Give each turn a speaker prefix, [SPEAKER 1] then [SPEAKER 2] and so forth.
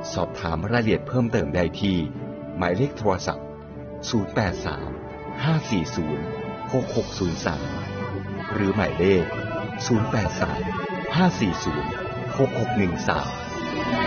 [SPEAKER 1] สอบถามรายละเอียดเพิ่มเติมได้ที่หมายเลขโทรศัพท์ 083 540 6603 หรือหมายเลข 083 540 6613